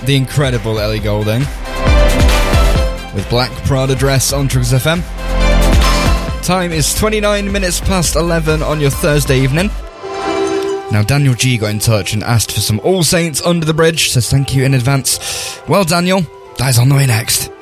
the incredible Ellie Goulding with Black Prada Dress on Tricks FM. Time is 29 minutes past 11 on your Thursday evening. Now, Daniel G got in touch and asked for some All Saints Under the Bridge, so thank you in advance. Well, Daniel, that is on the way next.